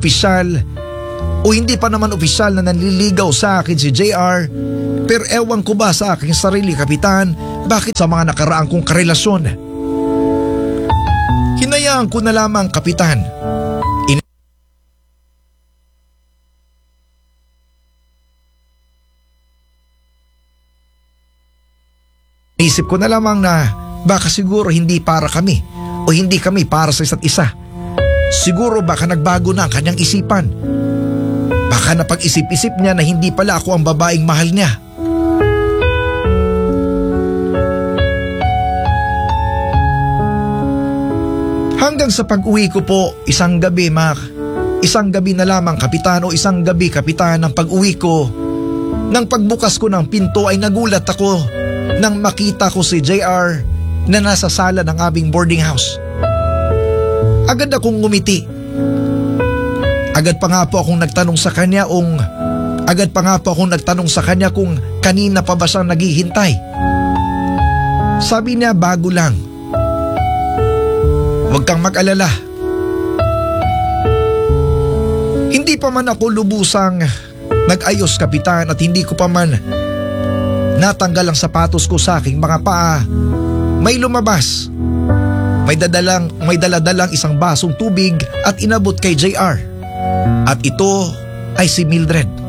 opisyal o hindi pa naman opisyal na nanliligaw sa akin si JR, pero ewan ko ba sa aking sarili, Kapitan, bakit sa mga nakaraang kong karelasyon. Hinayaan ko na lamang, Kapitan. Isip ko na lamang na baka siguro hindi para kami o hindi kami para sa isa't isa. Siguro baka nagbago na ang kanyang isipan. Baka napag-isip-isip niya na hindi pala ako ang babaeng mahal niya. Hanggang sa pag-uwi ko po, isang gabi na lamang, Kapitan, o isang gabi, Kapitan, ng pag-uwi ko. Nang pagbukas ko ng pinto ay nagulat ako nang makita ko si JR na nasa sala ng aming boarding house. Agad akong ngumiti. Agad pa nga po akong nagtanong sa kanya kung kanina pa ba siyang naghihintay. Sabi niya, bago lang. Huwag kang mag-alala. Hindi pa man ako lubusang nag-ayos, Kapitan, at hindi ko pa man natanggal ang sapatos ko sa aking mga paa, may lumabas. May daladalang isang basong tubig at inabot kay JR. At ito ay si Mildred.